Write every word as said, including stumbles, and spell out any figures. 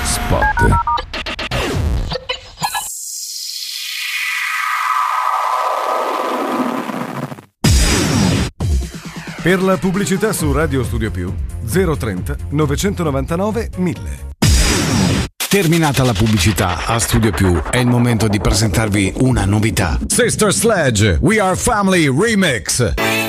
Spot. Per la pubblicità su Radio Studio Più zero trenta novecentonovantanove mille. Terminata la pubblicità, a Studio Più è il momento di presentarvi una novità. Sister Sledge, We Are Family Remix.